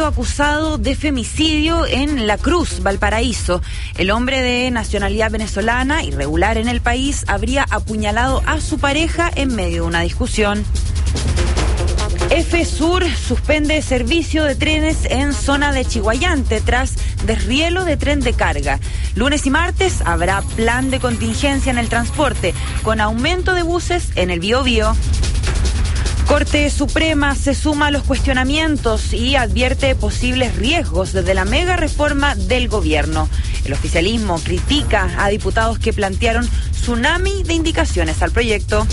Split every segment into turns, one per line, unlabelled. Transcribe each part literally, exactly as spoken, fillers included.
Acusado de femicidio en La Cruz, Valparaíso. El hombre de nacionalidad venezolana, irregular en el país, habría apuñalado a su pareja en medio de una discusión. FSUR suspende servicio de trenes en zona de Chiguayante tras desrielo de tren de carga. Lunes y martes habrá plan de contingencia en el transporte, con aumento de buses en el Biobío. Corte Suprema se suma a los cuestionamientos y advierte posibles riesgos desde la mega reforma del gobierno. El oficialismo critica a diputados que plantearon tsunami de indicaciones al proyecto.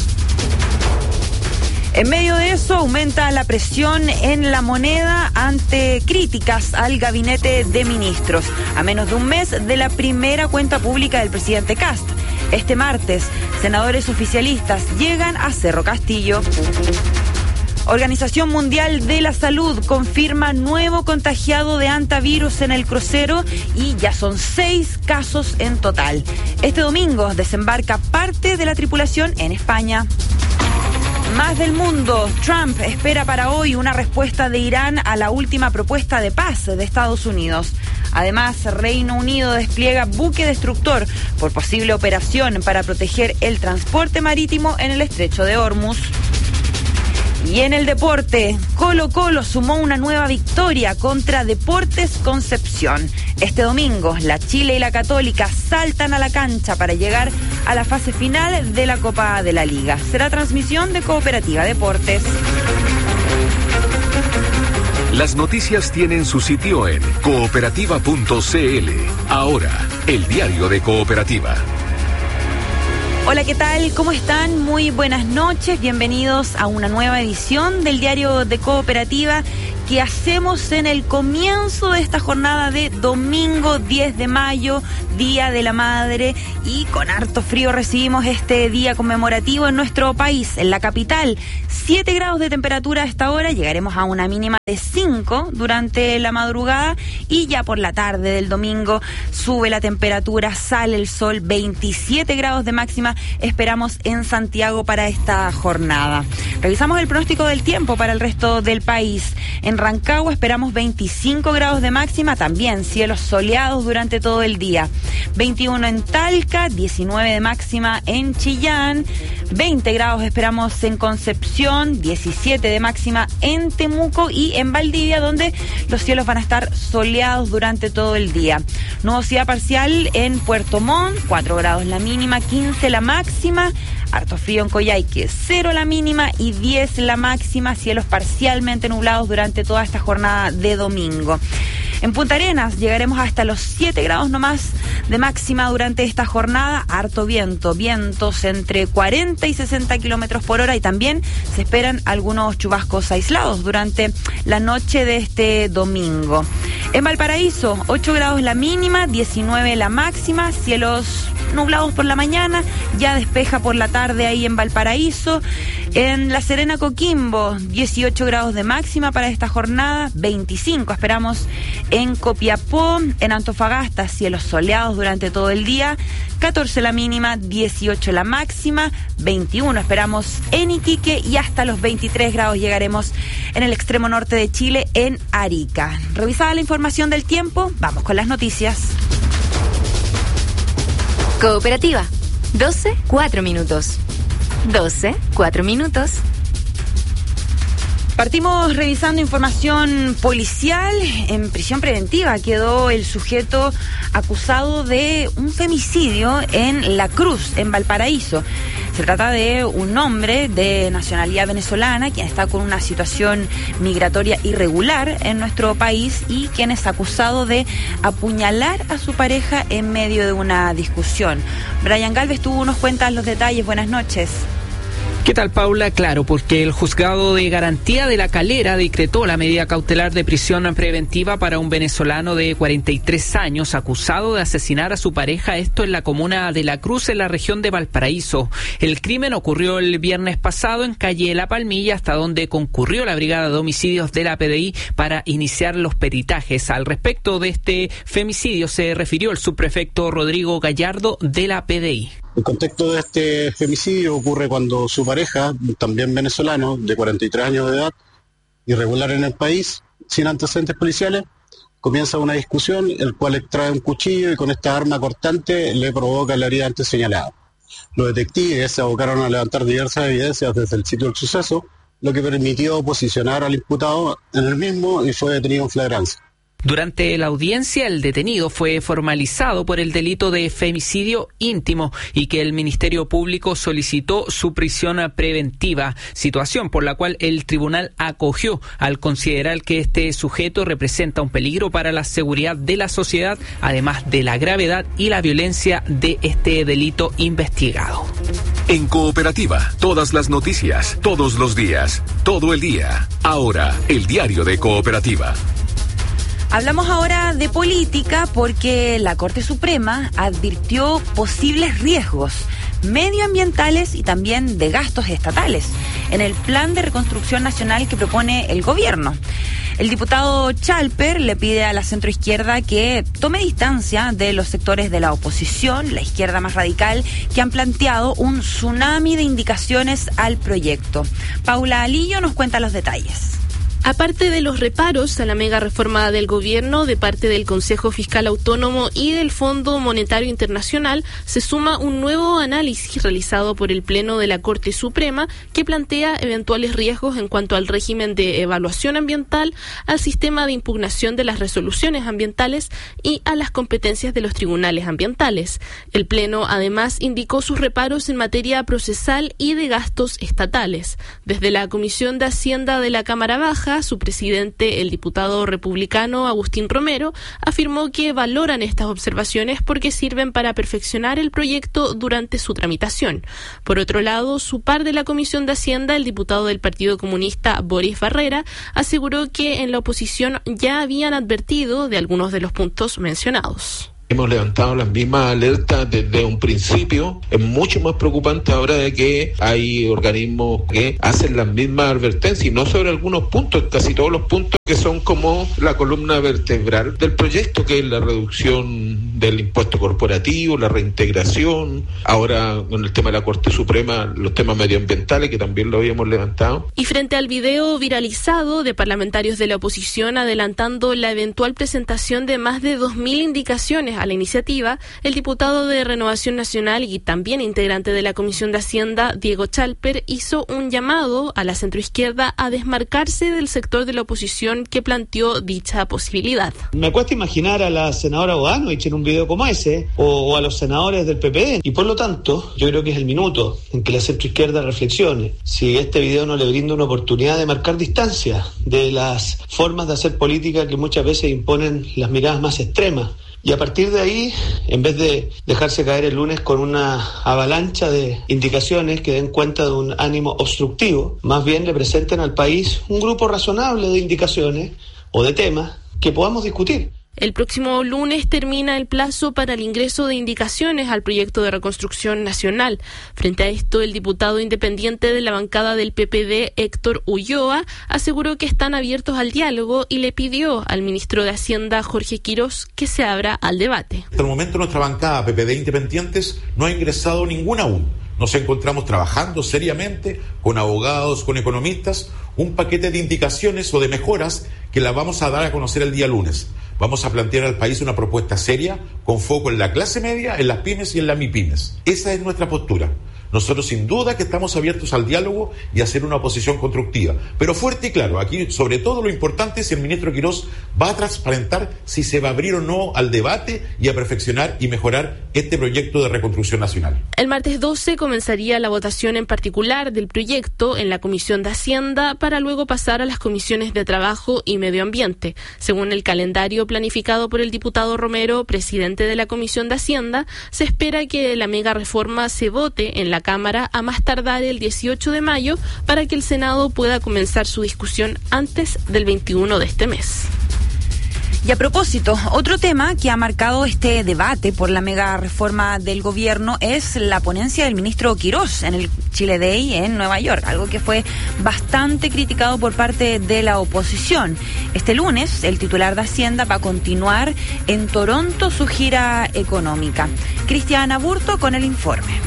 En medio de eso, aumenta la presión en la moneda ante críticas al gabinete de ministros, a menos de un mes de la primera cuenta pública del presidente Kast. Este martes, senadores oficialistas llegan a Cerro Castillo. Organización Mundial de la Salud confirma nuevo contagiado de hantavirus en el crucero y ya son seis casos en total. Este domingo desembarca parte de la tripulación en España. Más del mundo. Trump espera para hoy una respuesta de Irán a la última propuesta de paz de Estados Unidos. Además, Reino Unido despliega buque destructor por posible operación para proteger el transporte marítimo en el estrecho de Hormuz. Y en el deporte, Colo-Colo sumó una nueva victoria contra Deportes Concepción. Este domingo, la Chile y la Católica saltan a la cancha para llegar a la fase final de la Copa de la Liga. Será transmisión de Cooperativa Deportes.
Las noticias tienen su sitio en cooperativa punto c l. Ahora, el diario de Cooperativa.
Hola, ¿qué tal? ¿Cómo están? Muy buenas noches. Bienvenidos a una nueva edición del Diario de Cooperativa que hacemos en el comienzo de esta jornada de domingo diez de mayo, Día de la Madre, y con harto frío recibimos este día conmemorativo en nuestro país, en la capital. siete grados de temperatura a esta hora, llegaremos a una mínima de cinco durante la madrugada y ya por la tarde del domingo sube la temperatura, sale el sol, veintisiete grados de máxima esperamos en Santiago para esta jornada. Revisamos el pronóstico del tiempo para el resto del país. En Rancagua esperamos veinticinco grados de máxima, también cielos soleados durante todo el día. veintiuno en Talca, diecinueve de máxima en Chillán, veinte grados esperamos en Concepción, diecisiete de máxima en Temuco y en Valdivia, donde los cielos van a estar soleados durante todo el día. Nubosidad parcial en Puerto Montt, cuatro grados la mínima, quince la máxima. Harto frío en Coyhaique, cero la mínima y diez la máxima, cielos parcialmente nublados durante toda esta jornada de domingo. En Punta Arenas llegaremos hasta los siete grados nomás de máxima durante esta jornada, harto viento, vientos entre cuarenta y sesenta kilómetros por hora y también se esperan algunos chubascos aislados durante la noche de este domingo. En Valparaíso, ocho grados la mínima, diecinueve la máxima, cielos nublados por la mañana, ya despeja por la tarde ahí en Valparaíso. En La Serena, Coquimbo, dieciocho grados de máxima para esta jornada, veinticinco esperamos en Copiapó. En Antofagasta, cielos soleados durante todo el día, catorce la mínima, dieciocho la máxima, veintiuno esperamos en Iquique y hasta los veintitrés grados llegaremos en el extremo norte de Chile, en Arica. Revisada la información del tiempo, vamos con las noticias.
Cooperativa, doce, cuatro minutos. doce, cuatro minutos.
Partimos revisando información policial. En prisión preventiva quedó el sujeto acusado de un femicidio en La Cruz, en Valparaíso. Se trata de un hombre de nacionalidad venezolana quien está con una situación migratoria irregular en nuestro país y quien es acusado de apuñalar a su pareja en medio de una discusión. Brian Galvez, tú nos cuentas los detalles. Buenas noches.
¿Qué tal, Paula? Claro, porque el Juzgado de Garantía de La Calera decretó la medida cautelar de prisión preventiva para un venezolano de cuarenta y tres años acusado de asesinar a su pareja, esto en la comuna de La Cruz, en la región de Valparaíso. El crimen ocurrió el viernes pasado en calle La Palmilla, hasta donde concurrió la Brigada de Homicidios de la P D I para iniciar los peritajes. Al respecto de este femicidio se refirió el subprefecto Rodrigo Gallardo de la P D I.
El contexto de este femicidio ocurre cuando su pareja, también venezolano, de cuarenta y tres años de edad, irregular en el país, sin antecedentes policiales, comienza una discusión, el cual extrae un cuchillo y con esta arma cortante le provoca la herida antes señalada. Los detectives se abocaron a levantar diversas evidencias desde el sitio del suceso, lo que permitió posicionar al imputado en el mismo y fue detenido en flagrancia.
Durante la audiencia, el detenido fue formalizado por el delito de femicidio íntimo y que el Ministerio Público solicitó su prisión preventiva, situación por la cual el tribunal acogió al considerar que este sujeto representa un peligro para la seguridad de la sociedad, además de la gravedad y la violencia de este delito investigado.
En Cooperativa, todas las noticias, todos los días, todo el día. Ahora, el diario de Cooperativa.
Hablamos ahora de política porque la Corte Suprema advirtió posibles riesgos medioambientales y también de gastos estatales en el plan de reconstrucción nacional que propone el gobierno. El diputado Chalper le pide a la centroizquierda que tome distancia de los sectores de la oposición, la izquierda más radical, que han planteado un tsunami de indicaciones al proyecto. Paula Alillo nos cuenta los detalles.
Aparte de los reparos a la mega reforma del gobierno de parte del Consejo Fiscal Autónomo y del Fondo Monetario Internacional, se suma un nuevo análisis realizado por el Pleno de la Corte Suprema que plantea eventuales riesgos en cuanto al régimen de evaluación ambiental, al sistema de impugnación de las resoluciones ambientales y a las competencias de los tribunales ambientales. El Pleno además indicó sus reparos en materia procesal y de gastos estatales. Desde la Comisión de Hacienda de la Cámara Baja, su presidente, el diputado republicano Agustín Romero, afirmó que valoran estas observaciones porque sirven para perfeccionar el proyecto durante su tramitación. Por otro lado, su par de la Comisión de Hacienda, el diputado del Partido Comunista Boris Barrera, aseguró que en la oposición ya habían advertido de algunos de los puntos mencionados.
Hemos levantado las mismas alertas desde un principio. Es mucho más preocupante ahora de que hay organismos que hacen las mismas advertencias y no sobre algunos puntos, casi todos los puntos que son como la columna vertebral del proyecto, que es la reducción del impuesto corporativo, la reintegración, ahora con el tema de la Corte Suprema, los temas medioambientales que también lo habíamos levantado.
Y frente al video viralizado de parlamentarios de la oposición adelantando la eventual presentación de más de dos mil indicaciones a la iniciativa, el diputado de Renovación Nacional y también integrante de la Comisión de Hacienda, Diego Chalper, hizo un llamado a la centroizquierda a desmarcarse del sector de la oposición que planteó dicha posibilidad.
Me cuesta imaginar a la senadora Bodanovich en un video como ese, o, o a los senadores del P P D, y por lo tanto, yo creo que es el minuto en que la centroizquierda reflexione si este video no le brinda una oportunidad de marcar distancia de las formas de hacer política que muchas veces imponen las miradas más extremas. Y a partir de ahí, en vez de dejarse caer el lunes con una avalancha de indicaciones que den cuenta de un ánimo obstructivo, más bien le presenten al país un grupo razonable de indicaciones o de temas que podamos discutir.
El próximo lunes termina el plazo para el ingreso de indicaciones al proyecto de reconstrucción nacional. Frente a esto, el diputado independiente de la bancada del P P D, Héctor Ulloa, aseguró que están abiertos al diálogo y le pidió al ministro de Hacienda, Jorge Quirós, que se abra al debate.
Hasta el momento nuestra bancada P P D Independientes no ha ingresado ninguna aún. Nos encontramos trabajando seriamente con abogados, con economistas, un paquete de indicaciones o de mejoras que las vamos a dar a conocer el día lunes. Vamos a plantear al país una propuesta seria, con foco en la clase media, en las pymes y en las mipymes. Esa es nuestra postura. Nosotros sin duda que estamos abiertos al diálogo y a hacer una oposición constructiva, pero fuerte y claro. Aquí sobre todo lo importante es si el ministro Quirós va a transparentar si se va a abrir o no al debate y a perfeccionar y mejorar este proyecto de reconstrucción nacional.
El martes doce comenzaría la votación en particular del proyecto en la Comisión de Hacienda para luego pasar a las comisiones de Trabajo y Medio Ambiente. Según el calendario planificado por el diputado Romero, presidente de la Comisión de Hacienda, se espera que la mega reforma se vote en la Cámara a más tardar el dieciocho de mayo para que el Senado pueda comenzar su discusión antes del veintiuno de este mes.
Y a propósito, otro tema que ha marcado este debate por la mega reforma del gobierno es la ponencia del ministro Quirós en el Chile Day en Nueva York, algo que fue bastante criticado por parte de la oposición. Este lunes, el titular de Hacienda va a continuar en Toronto su gira económica. Cristiana Burto con el informe.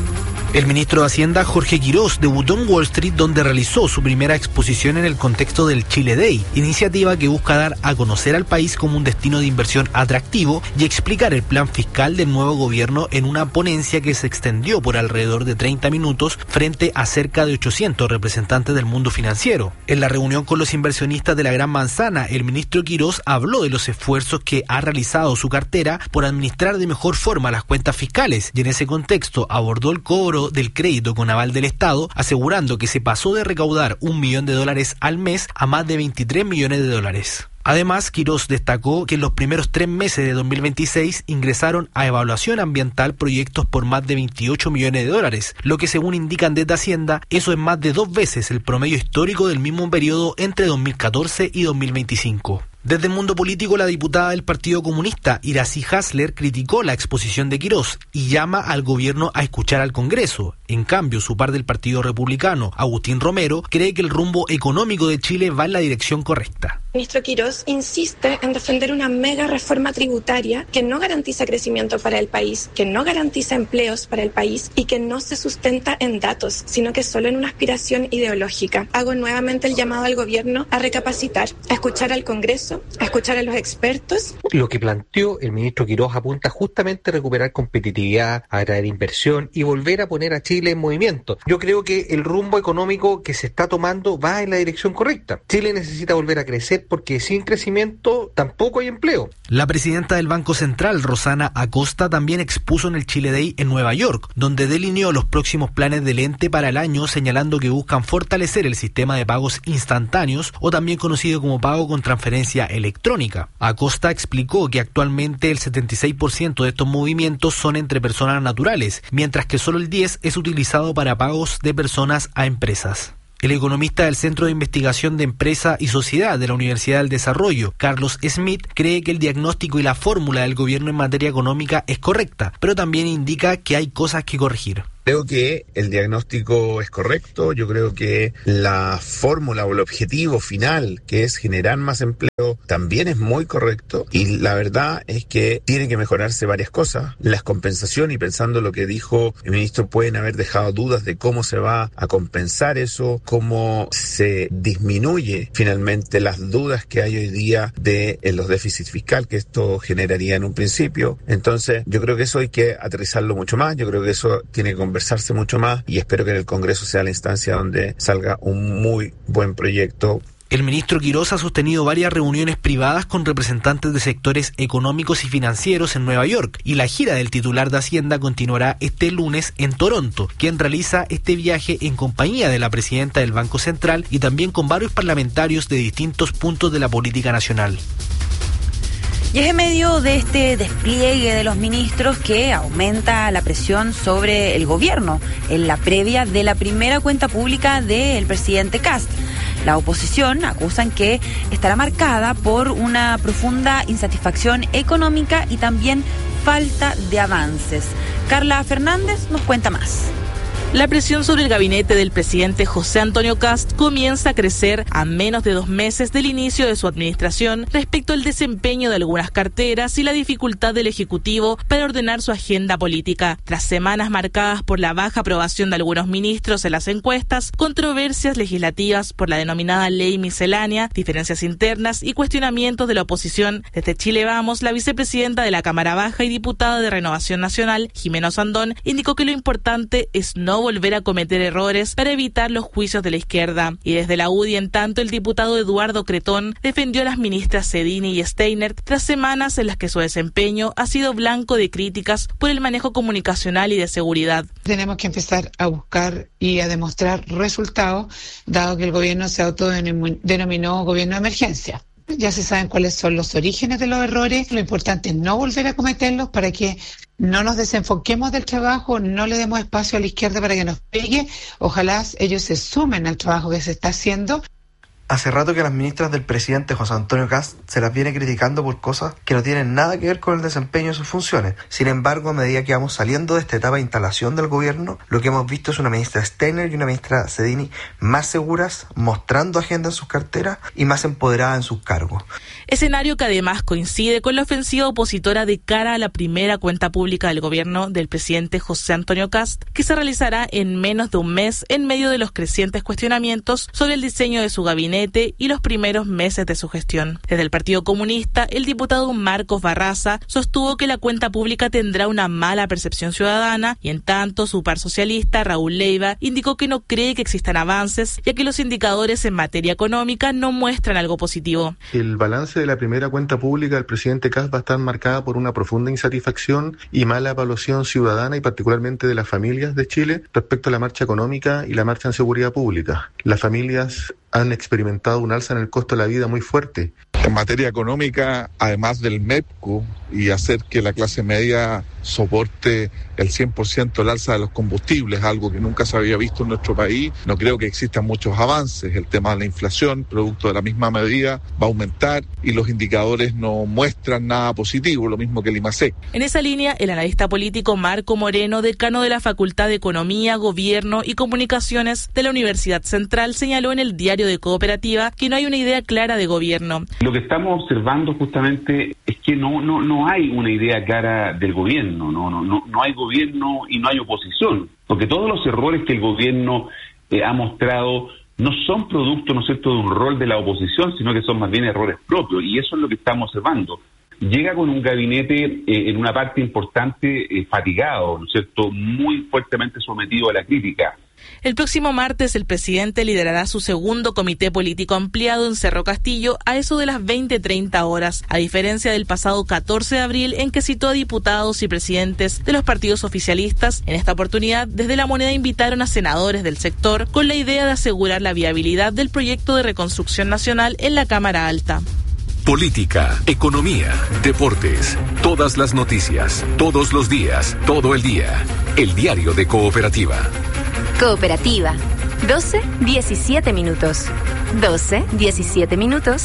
El ministro de Hacienda, Jorge Quirós, debutó en Wall Street, donde realizó su primera exposición en el contexto del Chile Day, iniciativa que busca dar a conocer al país como un destino de inversión atractivo y explicar el plan fiscal del nuevo gobierno en una ponencia que se extendió por alrededor de treinta minutos frente a cerca de ochocientos representantes del mundo financiero. En la reunión con los inversionistas de la Gran Manzana, el ministro Quirós habló de los esfuerzos que ha realizado su cartera por administrar de mejor forma las cuentas fiscales y en ese contexto abordó el cobro del crédito con aval del Estado, asegurando que se pasó de recaudar un millón de dólares al mes a más de veintitrés millones de dólares. Además, Quirós destacó que en los primeros tres meses de dos mil veintiséis ingresaron a evaluación ambiental proyectos por más de veintiocho millones de dólares, lo que según indican desde Hacienda, eso es más de dos veces el promedio histórico del mismo periodo entre dos mil catorce y dos mil veinticinco. Desde el mundo político, la diputada del Partido Comunista, Iracy Hasler, criticó la exposición de Quirós y llama al gobierno a escuchar al Congreso. En cambio, su par del Partido Republicano, Agustín Romero, cree que el rumbo económico de Chile va en la dirección correcta.
El ministro Quirós insiste en defender una mega reforma tributaria que no garantiza crecimiento para el país, que no garantiza empleos para el país y que no se sustenta en datos, sino que solo en una aspiración ideológica. Hago nuevamente el llamado al gobierno a recapacitar, a escuchar al Congreso, a escuchar a los expertos.
Lo que planteó el ministro Quirós apunta justamente a recuperar competitividad, a atraer inversión y volver a poner a Chile en movimiento. Yo creo que el rumbo económico que se está tomando va en la dirección correcta. Chile necesita volver a crecer porque sin crecimiento tampoco hay empleo.
La presidenta del Banco Central, Rosana Acosta, también expuso en el Chile Day en Nueva York, donde delineó los próximos planes del ente para el año, señalando que buscan fortalecer el sistema de pagos instantáneos o también conocido como pago con transferencia electrónica. Acosta explicó que actualmente el setenta y seis por ciento de estos movimientos son entre personas naturales, mientras que solo el diez por ciento es utilizado para pagos de personas a empresas. El economista del Centro de Investigación de Empresa y Sociedad de la Universidad del Desarrollo, Carlos Smith, cree que el diagnóstico y la fórmula del gobierno en materia económica es correcta, pero también indica que hay cosas que corregir.
Creo que el diagnóstico es correcto, yo creo que la fórmula o el objetivo final, que es generar más empleo, también es muy correcto y la verdad es que tiene que mejorarse varias cosas. Las compensaciones, y pensando lo que dijo el ministro, pueden haber dejado dudas de cómo se va a compensar eso, cómo se disminuye finalmente las dudas que hay hoy día de en los déficits fiscales que esto generaría en un principio. Entonces yo creo que eso hay que aterrizarlo mucho más, yo creo que eso tiene que conversarse mucho más y espero que en el Congreso sea la instancia donde salga un muy buen proyecto.
El ministro Quirós ha sostenido varias reuniones privadas con representantes de sectores económicos y financieros en Nueva York y la gira del titular de Hacienda continuará este lunes en Toronto, quien realiza este viaje en compañía de la presidenta del Banco Central y también con varios parlamentarios de distintos puntos de la política nacional.
Y es en medio de este despliegue de los ministros que aumenta la presión sobre el gobierno en la previa de la primera cuenta pública del presidente Kast. La oposición acusan que estará marcada por una profunda insatisfacción económica y también falta de avances. Carla Fernández nos cuenta más.
La presión sobre el gabinete del presidente José Antonio Kast comienza a crecer a menos de dos meses del inicio de su administración respecto al desempeño de algunas carteras y la dificultad del Ejecutivo para ordenar su agenda política. Tras semanas marcadas por la baja aprobación de algunos ministros en las encuestas, controversias legislativas por la denominada ley miscelánea, diferencias internas y cuestionamientos de la oposición, desde Chile Vamos, la vicepresidenta de la Cámara Baja y diputada de Renovación Nacional, Jimena Sandón, indicó que lo importante es no volver a cometer errores para evitar los juicios de la izquierda. Y desde la U D I, en tanto, el diputado Eduardo Cretón defendió a las ministras Sedini y Steiner tras semanas en las que su desempeño ha sido blanco de críticas por el manejo comunicacional y de seguridad.
Tenemos que empezar a buscar y a demostrar resultados, dado que el gobierno se autodenominó gobierno de emergencia. Ya se saben cuáles son los orígenes de los errores. Lo importante es no volver a cometerlos para que no nos desenfoquemos del trabajo, no le demos espacio a la izquierda para que nos pegue. Ojalá ellos se sumen al trabajo que se está haciendo.
Hace rato que las ministras del presidente José Antonio Kast se las viene criticando por cosas que no tienen nada que ver con el desempeño de sus funciones. Sin embargo, a medida que vamos saliendo de esta etapa de instalación del gobierno, lo que hemos visto es una ministra Steiner y una ministra Sedini más seguras, mostrando agenda en sus carteras y más empoderadas en sus cargos.
Escenario que además coincide con la ofensiva opositora de cara a la primera cuenta pública del gobierno del presidente José Antonio Kast, que se realizará en menos de un mes en medio de los crecientes cuestionamientos sobre el diseño de su gabinete y los primeros meses de su gestión. Desde el Partido Comunista, el diputado Marcos Barraza sostuvo que la cuenta pública tendrá una mala percepción ciudadana y en tanto su par socialista, Raúl Leiva, indicó que no cree que existan avances ya que los indicadores en materia económica no muestran algo positivo.
El balance de la primera cuenta pública del presidente Kast va a estar marcada por una profunda insatisfacción y mala evaluación ciudadana y particularmente de las familias de Chile respecto a la marcha económica y la marcha en seguridad pública. Las familias han experimentado un alza en el costo de la vida muy fuerte.
En materia económica, además del MEPCO y hacer que la clase media soporte el cien por ciento el alza de los combustibles, algo que nunca se había visto en nuestro país, no creo que existan muchos avances. El tema de la inflación, producto de la misma medida, va a aumentar y los indicadores no muestran nada positivo, lo mismo que el IMASEC.
En esa línea, el analista político Marco Moreno, decano de la Facultad de Economía, Gobierno y Comunicaciones de la Universidad Central, señaló en el diario de Cooperativa que no hay una idea clara de gobierno.
Lo que estamos observando justamente es que no no no hay una idea clara del gobierno, no no no no hay gobierno y no hay oposición, porque todos los errores que el gobierno eh, ha mostrado no son producto, ¿no es cierto?, de un rol de la oposición, sino que son más bien errores propios, y eso es lo que estamos observando. Llega con un gabinete eh, en una parte importante eh, fatigado, ¿no es cierto?, muy fuertemente sometido a la crítica.
El próximo martes el presidente liderará su segundo comité político ampliado en Cerro Castillo a eso de las veinte treinta horas, a diferencia del pasado catorce de abril en que citó a diputados y presidentes de los partidos oficialistas. En esta oportunidad, desde La Moneda invitaron a senadores del sector con la idea de asegurar la viabilidad del proyecto de reconstrucción nacional en la Cámara Alta.
Política, economía, deportes, todas las noticias, todos los días, todo el día. El diario de Cooperativa.
Cooperativa. doce diecisiete minutos. doce diecisiete minutos.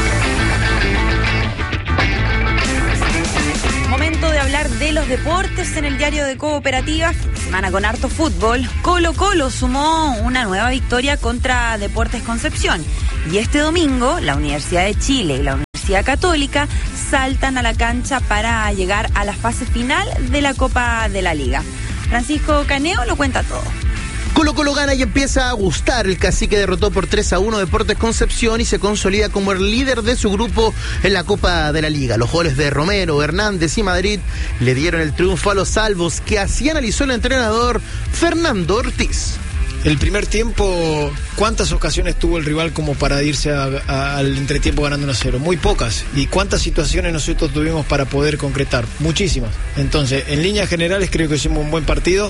Momento de hablar de los deportes en el diario de Cooperativa. Semana con harto fútbol. Colo Colo sumó una nueva victoria contra Deportes Concepción. Y este domingo, la Universidad de Chile y la Universidad Católica saltan a la cancha para llegar a la fase final de la Copa de la Liga. Francisco Caneo lo cuenta todo.
Colo Colo gana y empieza a gustar. El Cacique derrotó por tres a uno Deportes Concepción y se consolida como el líder de su grupo en la Copa de la Liga. Los goles de Romero, Hernández y Madrid le dieron el triunfo a los salvos, que así analizó el entrenador Fernando Ortiz.
El primer tiempo, ¿cuántas ocasiones tuvo el rival como para irse a, a, al entretiempo ganando uno a cero? Muy pocas. ¿Y cuántas situaciones nosotros tuvimos para poder concretar? Muchísimas. Entonces, en líneas generales creo que hicimos un buen partido,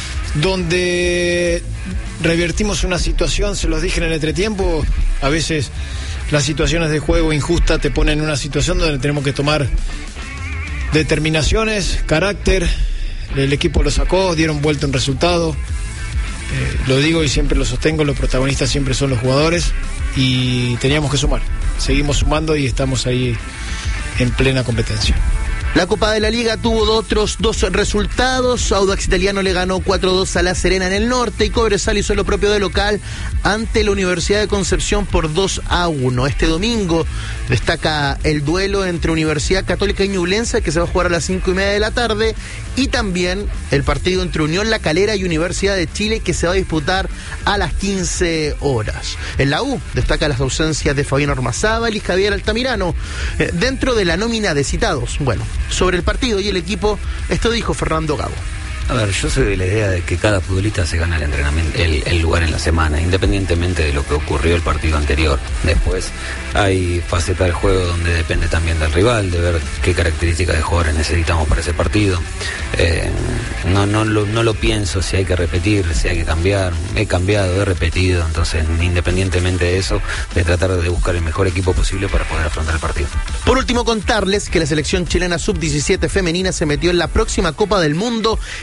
donde revertimos una situación, se los dije en el entretiempo, a veces las situaciones de juego injusta te ponen en una situación donde tenemos que tomar determinaciones, carácter. El equipo lo sacó, dieron vuelta un resultado. Eh, lo digo y siempre lo sostengo, los protagonistas siempre son los jugadores y teníamos que sumar. Seguimos sumando y estamos ahí en plena competencia.
La Copa de la Liga tuvo otros dos resultados. Audax Italiano le ganó cuatro dos a La Serena en el norte y Cobresal hizo lo propio de local ante la Universidad de Concepción por dos a uno. Este domingo destaca el duelo entre Universidad Católica y Ñublense, que se va a jugar a las cinco y media de la tarde, y también el partido entre Unión La Calera y Universidad de Chile, que se va a disputar a las quince horas. En la U destaca las ausencias de Fabián Ormazábal y Javier Altamirano eh, dentro de la nómina de citados. Bueno, sobre el partido y el equipo, esto dijo Fernando Gago.
A ver, yo soy de la idea de que cada futbolista se gana el entrenamiento, el, el lugar en la semana, independientemente de lo que ocurrió el partido anterior. Después hay faceta del juego donde depende también del rival, de ver qué características de jugadores necesitamos para ese partido. Eh, no, no, lo, no lo pienso si hay que repetir, si hay que cambiar. He cambiado, he repetido, entonces independientemente de eso, de tratar de buscar el mejor equipo posible para poder afrontar el partido.
Por último, contarles que la selección chilena sub diecisiete femenina se metió en la próxima Copa del Mundo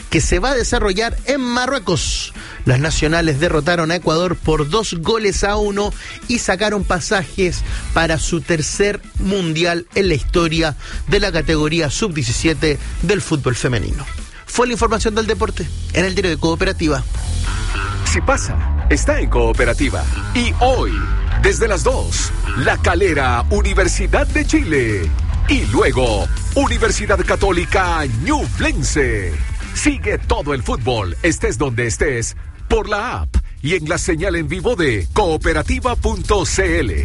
que se va a desarrollar en Marruecos. Las nacionales derrotaron a Ecuador por dos goles a uno y sacaron pasajes para su tercer mundial en la historia de la categoría sub diecisiete del fútbol femenino. Fue la información del deporte en el diario de Cooperativa.
Si pasa, está en Cooperativa. Y hoy, desde las dos, La Calera, Universidad de Chile. Y luego, Universidad Católica Ñublense. Sigue todo el fútbol, estés donde estés, por la app y en la señal en vivo de cooperativa punto c l.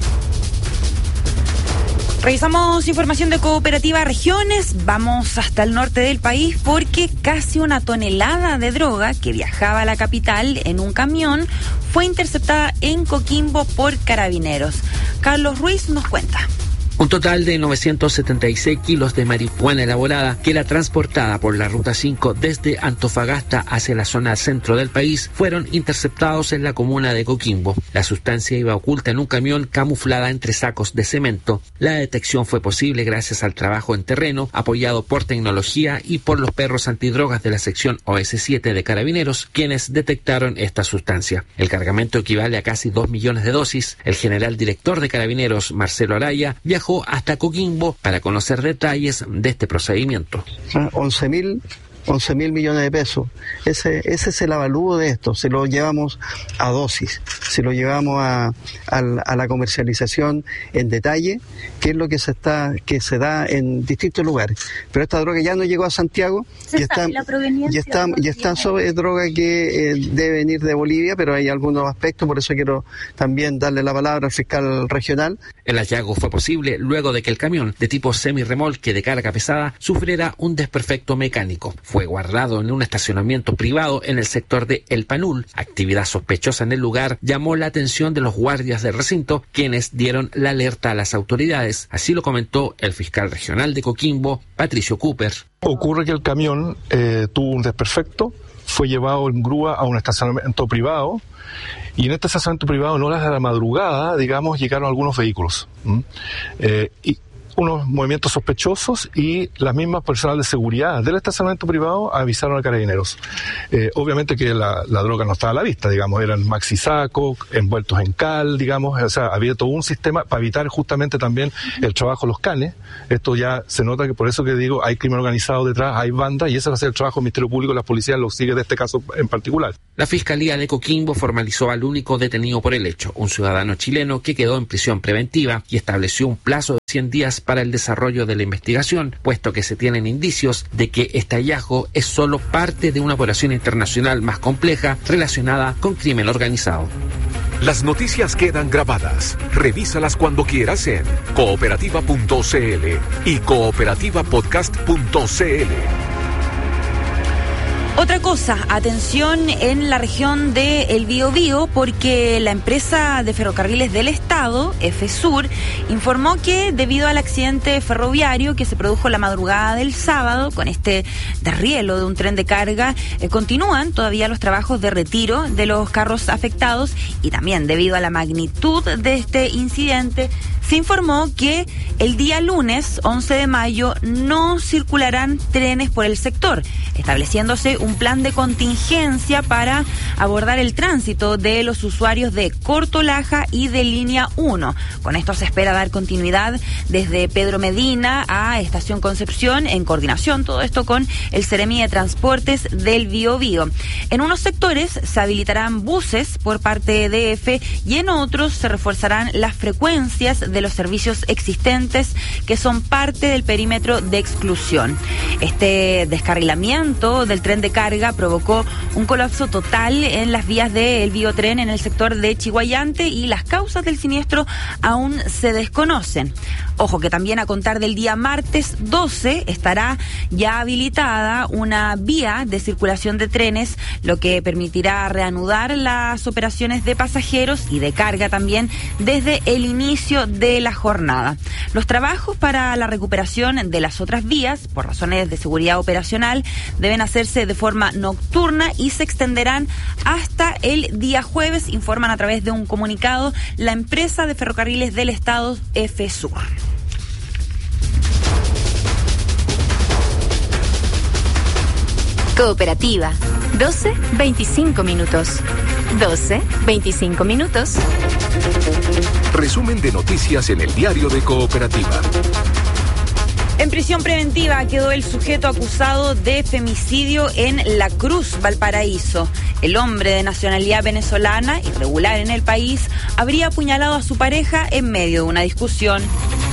Revisamos información de Cooperativa Regiones, vamos hasta el norte del país porque casi una tonelada de droga que viajaba a la capital en un camión fue interceptada en Coquimbo por Carabineros. Carlos Ruiz nos cuenta.
Un total de novecientos setenta y seis kilos de marihuana elaborada que era transportada por la Ruta cinco desde Antofagasta hacia la zona centro del país fueron interceptados en la comuna de Coquimbo. La sustancia iba oculta en un camión camuflada entre sacos de cemento. La detección fue posible gracias al trabajo en terreno apoyado por tecnología y por los perros antidrogas de la sección O S siete de Carabineros, quienes detectaron esta sustancia. El cargamento equivale a casi dos millones de dosis. El general director de Carabineros, Marcelo Araya, viajó hasta Coquimbo para conocer detalles de este procedimiento.
once mil millones de pesos. Ese, ese es el avalúo de esto. Si lo llevamos a dosis, si lo llevamos a, a, a la comercialización en detalle, que es lo que se está que se da en distintos lugares. Pero esta droga ya no llegó a Santiago y está, y está, y está sobre droga que eh, debe venir de Bolivia, pero hay algunos aspectos, por eso quiero también darle la palabra al fiscal regional.
El hallazgo fue posible luego de que el camión de tipo semirremolque de carga pesada sufriera un desperfecto mecánico. Fue guardado en un estacionamiento privado en el sector de El Panul. Actividad sospechosa en el lugar llamó la atención de los guardias del recinto, quienes dieron la alerta a las autoridades. Así lo comentó el fiscal regional de Coquimbo, Patricio Cooper.
Ocurre que el camión eh, tuvo un desperfecto, fue llevado en grúa a un estacionamiento privado, y en este estacionamiento privado, en horas de la madrugada, digamos, llegaron algunos vehículos. ¿Mm? Eh, y unos movimientos sospechosos y las mismas personas de seguridad del estacionamiento privado avisaron a Carabineros. Eh, obviamente que la, la droga no estaba a la vista, digamos, eran maxi sacos, envueltos en cal, digamos, o sea, había todo un sistema para evitar justamente también el trabajo de los canes. Esto ya se nota que por eso que digo, hay crimen organizado detrás, hay bandas, y ese va a ser el trabajo del Ministerio Público y las policías lo sigue de este caso en particular.
La Fiscalía de Coquimbo formalizó al único detenido por el hecho, un ciudadano chileno que quedó en prisión preventiva, y estableció un plazo de cien días para el desarrollo de la investigación, puesto que se tienen indicios de que este hallazgo es solo parte de una operación internacional más compleja relacionada con crimen organizado.
Las noticias quedan grabadas. Revísalas cuando quieras en cooperativa punto c l y cooperativa podcast punto c l.
Otra cosa, atención en la región de El Biobío, porque la empresa de ferrocarriles del Estado, Efesur, informó que debido al accidente ferroviario que se produjo la madrugada del sábado con este derrielo de un tren de carga, eh, continúan todavía los trabajos de retiro de los carros afectados, y también debido a la magnitud de este incidente, se informó que el día lunes once de mayo no circularán trenes por el sector, estableciéndose un plan de contingencia para abordar el tránsito de los usuarios de Corto Laja y de Línea uno. Con esto se espera dar continuidad desde Pedro Medina a Estación Concepción, en coordinación todo esto con el Seremi de Transportes del Biobío. En unos sectores se habilitarán buses por parte de D F y en otros se reforzarán las frecuencias de los servicios existentes que son parte del perímetro de exclusión. Este descarrilamiento del tren de carga provocó un colapso total en las vías del Biotren en el sector de Chiguayante, y las causas del siniestro aún se desconocen. Ojo que también a contar del día martes doce estará ya habilitada una vía de circulación de trenes, lo que permitirá reanudar las operaciones de pasajeros y de carga también desde el inicio de la jornada. Los trabajos para la recuperación de las otras vías, por razones de seguridad operacional, deben hacerse de forma nocturna y se extenderán hasta el día jueves, informan a través de un comunicado la empresa de ferrocarriles del Estado, Efesur.
Cooperativa. doce veinticinco minutos. doce veinticinco minutos.
Resumen de noticias en el diario de Cooperativa.
En prisión preventiva quedó el sujeto acusado de femicidio en La Cruz, Valparaíso. El hombre de nacionalidad venezolana, irregular en el país, habría apuñalado a su pareja en medio de una discusión.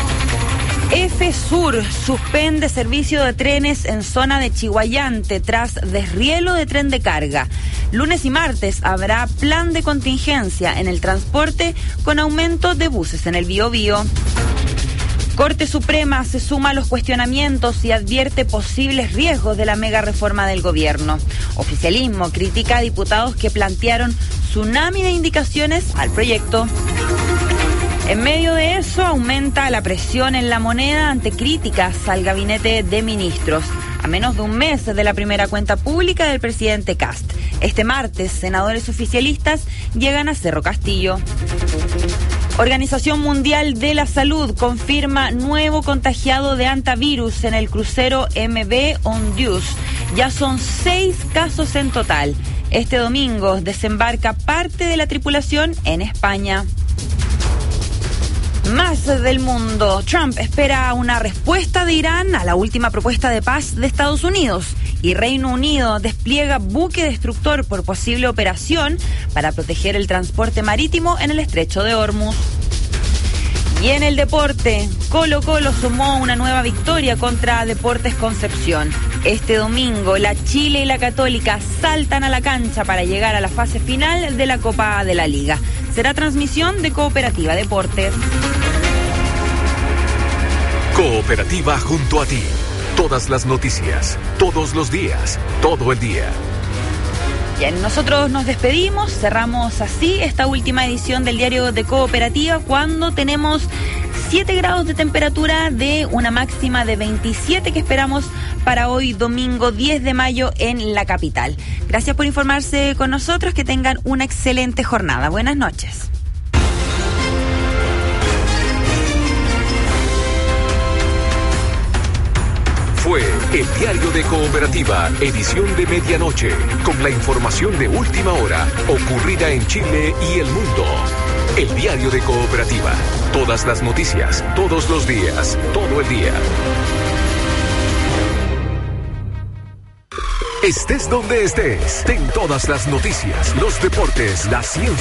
F-Sur suspende servicio de trenes en zona de Chihuayante tras desrielo de tren de carga. Lunes y martes habrá plan de contingencia en el transporte con aumento de buses en el Biobío. Corte Suprema se suma a los cuestionamientos y advierte posibles riesgos de la mega reforma del gobierno. Oficialismo critica a diputados que plantearon tsunami de indicaciones al proyecto. En medio de eso, aumenta la presión en la moneda ante críticas al gabinete de ministros, a menos de un mes de la primera cuenta pública del presidente Kast. Este martes, senadores oficialistas llegan a Cerro Castillo. Organización Mundial de la Salud confirma nuevo contagiado de hantavirus en el crucero M V Ondius. Ya son seis casos en total. Este domingo desembarca parte de la tripulación en España. Más del mundo. Trump espera una respuesta de Irán a la última propuesta de paz de Estados Unidos. Y Reino Unido despliega buque destructor por posible operación para proteger el transporte marítimo en el estrecho de Hormuz. Y en el deporte, Colo Colo sumó una nueva victoria contra Deportes Concepción. Este domingo, la Chile y la Católica saltan a la cancha para llegar a la fase final de la Copa de la Liga. Será transmisión de Cooperativa Deportes.
Cooperativa junto a ti. Todas las noticias, todos los días, todo el día.
Bien, nosotros nos despedimos, cerramos así esta última edición del diario de Cooperativa cuando tenemos siete grados de temperatura de una máxima de veintisiete que esperamos para hoy domingo diez de mayo en la capital. Gracias por informarse con nosotros, que tengan una excelente jornada. Buenas noches.
Fue el diario de Cooperativa, edición de medianoche, con la información de última hora ocurrida en Chile y el mundo. El diario de Cooperativa, todas las noticias, todos los días, todo el día. Estés donde estés, ten todas las noticias, los deportes, la ciencia.